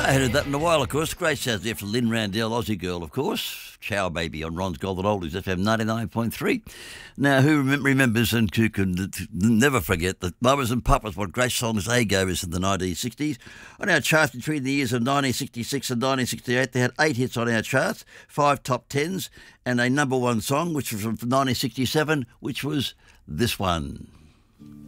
I heard that in a while, of course. Great sounds there for Lynn Randell, Aussie girl, of course. Chow Baby on Ron's Golden Oldies, FM 99.3. Now, who remembers and who can never forget that Mamas and Papas, what great songs they gave us in the 1960s. On our charts between the years of 1966 and 1968, they had 8 hits on our charts, 5 top 10s, and a number 1 song, which was from 1967, which was this one.